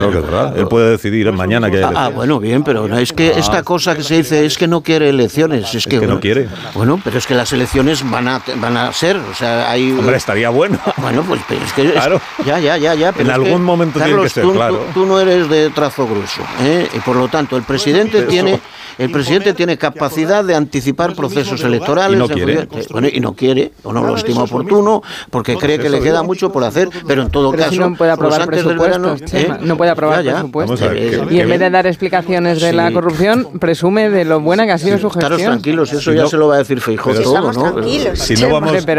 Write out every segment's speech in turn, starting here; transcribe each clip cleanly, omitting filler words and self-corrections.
Claro que es verdad. Él puede decidir mañana que haya elecciones. Bueno, bien, pero no es que esta cosa que se dice es que no quiere elecciones. Es que no quiere. Bueno, pero es que las elecciones van a ser, o sea, hay... Hombre, estaría bueno. Bueno, pues es que... Claro. Ya. Pero en algún momento Carlos, tiene que ser, claro. Tú no eres de trazo grueso, y por lo tanto el presidente tiene capacidad de anticipar procesos electorales. Y no quiere, o no lo estima oportuno, porque cree que le queda mucho por hacer, pero en todo caso... Si no puede aprobar presupuestos, no puede aprobar presupuestos. Y en vez de dar explicaciones de la corrupción, presume de lo buena que ha sido su gestión. Estaros tranquilos, eso ya se lo va a decir Feijóo todo, ¿no? Si no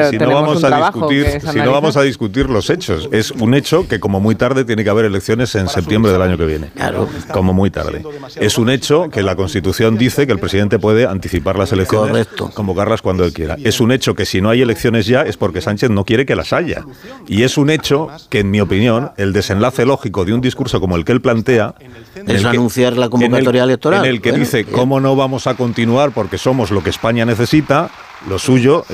vamos a discutir los hechos, es un hecho que como muy tarde tiene que haber elecciones en septiembre del año que viene. Claro. Como muy tarde. Es un hecho que la Constitución dice que el presidente puede anticipar las elecciones, correcto, convocarlas cuando él quiera. Es un hecho que si no hay elecciones ya es porque Sánchez no quiere que las haya. Y es un hecho que, en mi opinión, el desenlace lógico de un discurso como el que él plantea es anunciar la convocatoria electoral. En el que dice cómo no vamos a continuar porque somos lo que España necesita, lo suyo,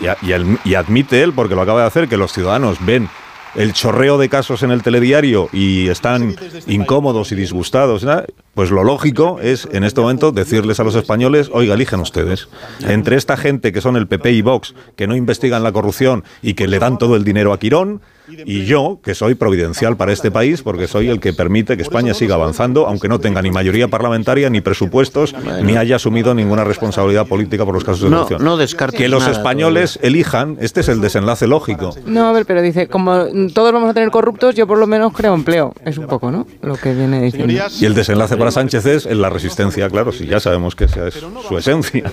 y admite él, porque lo acaba de hacer, que los ciudadanos ven el chorreo de casos en el telediario y están incómodos y disgustados, ¿no? Pues lo lógico es, en este momento, decirles a los españoles, oiga, eligen ustedes. Entre esta gente que son el PP y Vox, que no investigan la corrupción y que le dan todo el dinero a Quirón, y yo, que soy providencial para este país, porque soy el que permite que España siga avanzando, aunque no tenga ni mayoría parlamentaria, ni presupuestos, ni haya asumido ninguna responsabilidad política por los casos de corrupción. No descartes que los nada, españoles elijan, este es el desenlace lógico. No, a ver, pero dice, como todos vamos a tener corruptos, yo por lo menos creo empleo. Es un poco, ¿no?, lo que viene diciendo. Y el desenlace para Sánchez es en la resistencia, claro, si ya sabemos que esa es su esencia.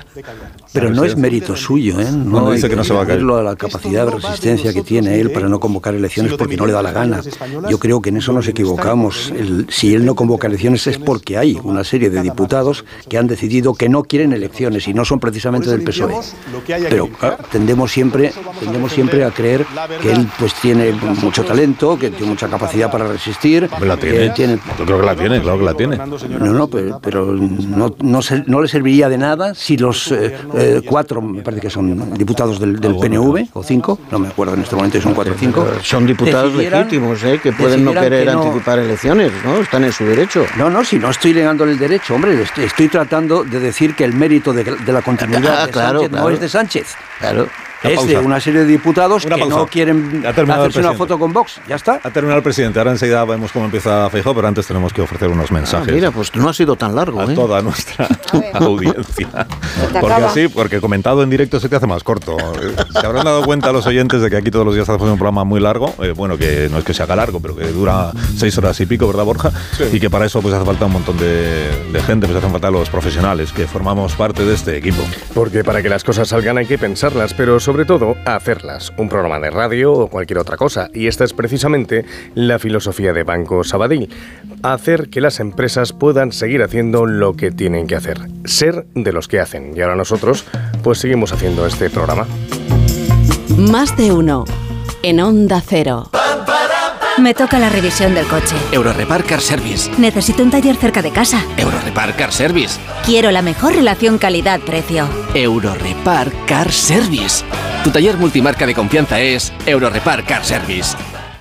Pero no es mérito suyo, ¿eh? No dice que no se va a caer. A la capacidad de resistencia que tiene él para no convocar elecciones porque no le da la gana. Yo creo que en eso nos equivocamos. Si él no convoca elecciones es porque hay una serie de diputados que han decidido que no quieren elecciones y no son precisamente del PSOE. Pero tendemos siempre a creer que él pues tiene mucho talento, que tiene mucha capacidad para resistir. La tiene. Yo creo que la tiene, claro que la tiene. No, pero no le serviría de nada si los 4, me parece que son diputados del PNV, o 5, no me acuerdo en este momento, son 4 o 5. Son diputados legítimos, que pueden no querer anticipar elecciones, ¿no? Están en su derecho. No, si no estoy negándole el derecho, hombre, estoy tratando de decir que el mérito de la continuidad de Sánchez no es de Sánchez. Claro. Es de una serie de diputados que no quieren hacerse una foto con Vox. Ya está. Ha terminado el presidente. Ahora enseguida vemos cómo empieza Feijóo, pero antes tenemos que ofrecer unos mensajes. Mira, pues no ha sido tan largo. A toda nuestra audiencia. Porque comentado en directo se te hace más corto. Se habrán dado cuenta los oyentes de que aquí todos los días hacemos un programa muy largo. Bueno, que no es que se haga largo, pero que dura 6 horas y pico, ¿verdad, Borja? Sí. Y que para eso pues hace falta un montón de gente, pues hacen falta los profesionales que formamos parte de este equipo. Porque para que las cosas salgan hay que pensarlas, pero sobre todo hacerlas. Un programa de radio o cualquier otra cosa. Y esta es precisamente la filosofía de Banco Sabadell. Hacer que las empresas puedan seguir haciendo lo que tienen que hacer. Ser de los que hacen. Y ahora nosotros pues seguimos haciendo este programa. Más de uno. En Onda Cero. Me toca la revisión del coche. Eurorepar Car Service. Necesito un taller cerca de casa. Eurorepar Car Service. Quiero la mejor relación calidad-precio. Eurorepar Car Service. Tu taller multimarca de confianza es Eurorepar Car Service.